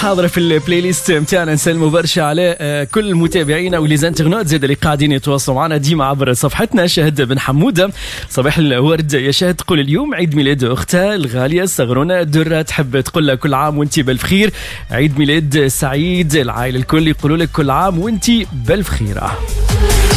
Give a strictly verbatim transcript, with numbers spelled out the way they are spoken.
حاضرة في البلاي ليست متاعنا. نسلموا برشا على كل متابعينا وليزانترنوت زاد اللي قاعدين يتواصلوا معنا ديما عبر صفحتنا. شهد بن حمودة صباح الورد يا شهد، تقول اليوم عيد ميلاد أختها الغالية الصغرونة درة، تحب تقول لها كل عام وانتي بالخير، عيد ميلاد سعيد. العائلة الكل يقولوا لك كل عام وانتي بالخير.